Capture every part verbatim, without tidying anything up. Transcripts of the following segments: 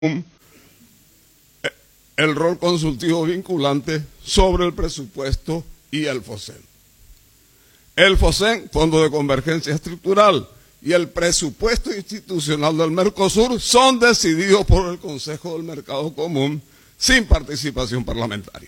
el rol consultivo vinculante sobre el presupuesto y el FOSEN. El FOSEN, Fondo de Convergencia Estructural, y el presupuesto institucional del Mercosur son decididos por el Consejo del Mercado Común sin participación parlamentaria.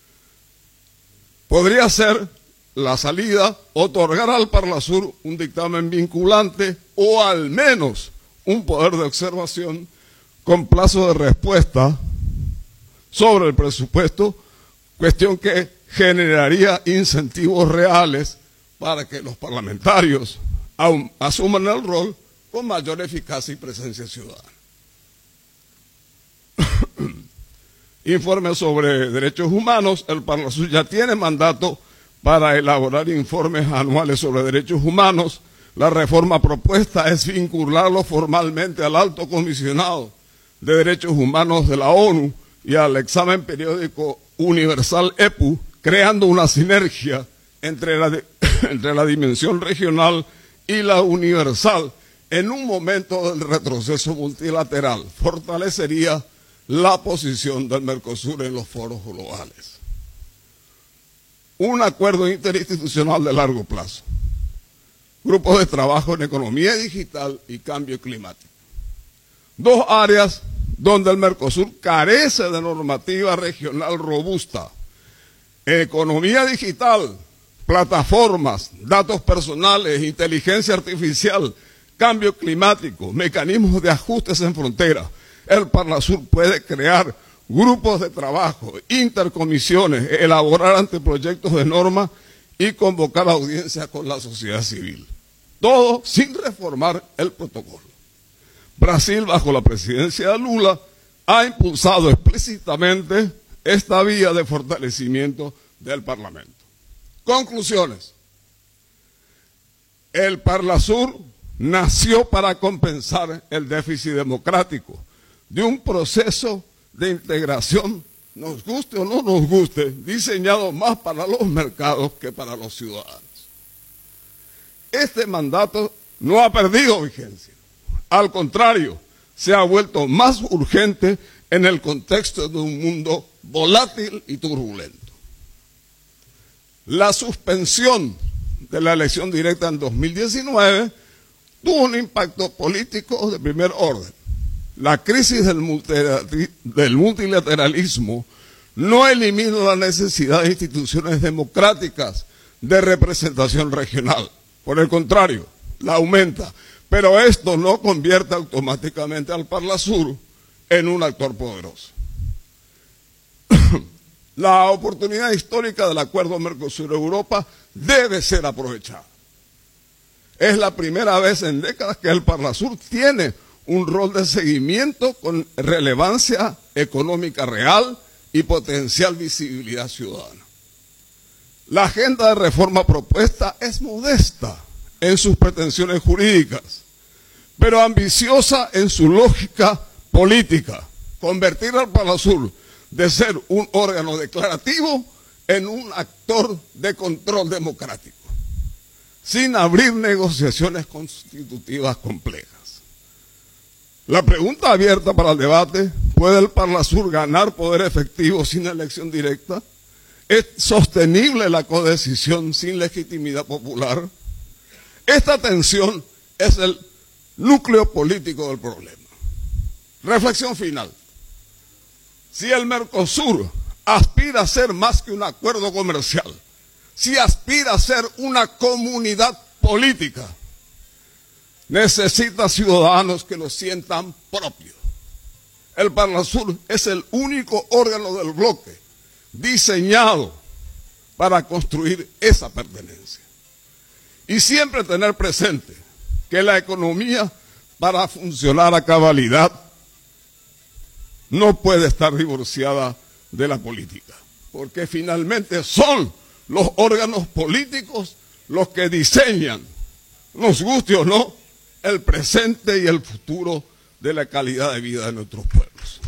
Podría ser la salida otorgar al Parlasur un dictamen vinculante o al menos un poder de observación con plazo de respuesta sobre el presupuesto, cuestión que generaría incentivos reales para que los parlamentarios asuman el rol con mayor eficacia y presencia ciudadana. Informe sobre derechos humanos. El Parlasur ya tiene mandato para elaborar informes anuales sobre derechos humanos. La reforma propuesta es vincularlo formalmente al Alto Comisionado de Derechos Humanos de la ONU y al examen periódico universal E P U, creando una sinergia entre la, entre la dimensión regional y la universal en un momento del retroceso multilateral. Fortalecería la posición del Mercosur en los foros globales. Un acuerdo interinstitucional de largo plazo. Grupos de trabajo en economía digital y cambio climático. Dos áreas donde el Mercosur carece de normativa regional robusta. Economía digital, plataformas, datos personales, inteligencia artificial, cambio climático, mecanismos de ajustes en frontera. El Parlasur puede crear grupos de trabajo, intercomisiones, elaborar anteproyectos de norma y convocar audiencias con la sociedad civil. Todo sin reformar el protocolo. Brasil, bajo la presidencia de Lula, ha impulsado explícitamente esta vía de fortalecimiento del Parlamento. Conclusiones. El Parlasur nació para compensar el déficit democrático de un proceso de integración, nos guste o no nos guste, diseñado más para los mercados que para los ciudadanos. Este mandato no ha perdido vigencia. Al contrario, se ha vuelto más urgente en el contexto de un mundo volátil y turbulento. La suspensión de la elección directa en dos mil diecinueve tuvo un impacto político de primer orden. La crisis del multilateralismo no elimina la necesidad de instituciones democráticas de representación regional. Por el contrario, la aumenta. Pero esto no convierte automáticamente al Parlasur en un actor poderoso. La oportunidad histórica del acuerdo Mercosur-Europa debe ser aprovechada. Es la primera vez en décadas que el Parlasur tiene un rol de seguimiento con relevancia económica real y potencial visibilidad ciudadana. La agenda de reforma propuesta es modesta en sus pretensiones jurídicas, pero ambiciosa en su lógica política. Convertir al Parlasur de ser un órgano declarativo en un actor de control democrático, sin abrir negociaciones constitutivas complejas. La pregunta abierta para el debate: ¿puede el Parlasur ganar poder efectivo sin elección directa? ¿Es sostenible la codecisión sin legitimidad popular? Esta tensión es el núcleo político del problema. Reflexión final. Si el Mercosur aspira a ser más que un acuerdo comercial, si aspira a ser una comunidad política, necesita ciudadanos que lo sientan propio. El Parlasur es el único órgano del bloque diseñado para construir esa pertenencia. Y siempre tener presente que la economía, para funcionar a cabalidad, no puede estar divorciada de la política, porque finalmente son los órganos políticos los que diseñan, nos guste o no, el presente y el futuro de la calidad de vida de nuestros pueblos.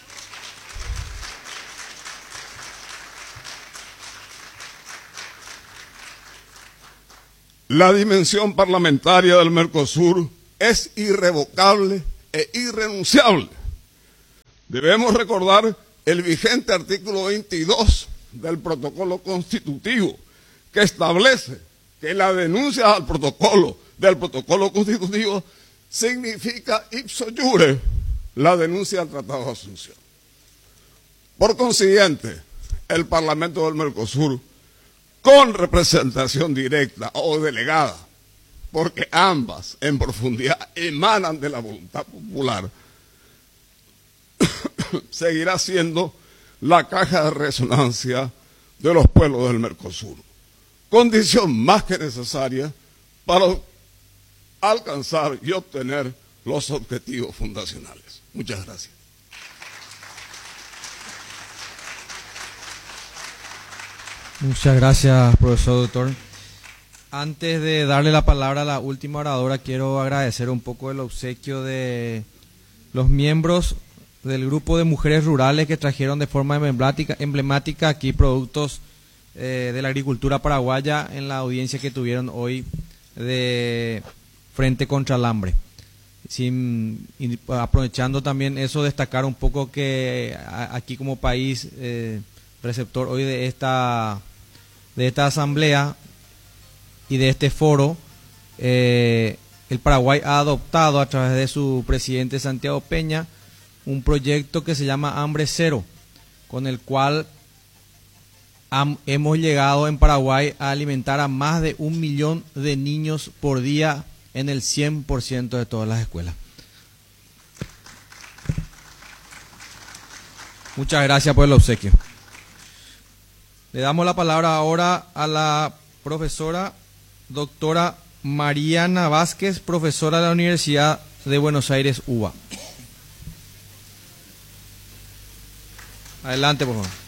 La dimensión parlamentaria del Mercosur es irrevocable e irrenunciable. Debemos recordar el vigente artículo veintidós del protocolo constitutivo, que establece que la denuncia al protocolo del protocolo constitutivo significa ipso iure la denuncia al Tratado de Asunción. Por consiguiente, el Parlamento del Mercosur, con representación directa o delegada, porque ambas en profundidad emanan de la voluntad popular, seguirá siendo la caja de resonancia de los pueblos del Mercosur, condición más que necesaria para alcanzar y obtener los objetivos fundacionales. Muchas gracias. Muchas gracias, profesor doctor. Antes de darle la palabra a la última oradora, quiero agradecer un poco el obsequio de los miembros del grupo de mujeres rurales que trajeron de forma emblemática, emblemática aquí productos eh, de la agricultura paraguaya en la audiencia que tuvieron hoy de Frente contra el Hambre. Sin, y aprovechando también eso, destacar un poco que a, aquí como país eh, receptor hoy de esta de esta asamblea y de este foro, eh, el Paraguay ha adoptado a través de su presidente Santiago Peña un proyecto que se llama Hambre Cero, con el cual ham, hemos llegado en Paraguay a alimentar a más de un millón de niños por día en el cien por ciento de todas las escuelas. Muchas gracias por el obsequio. Le damos la palabra ahora a la profesora doctora Mariana Vázquez, profesora de la Universidad de Buenos Aires, U B A. Adelante, por favor.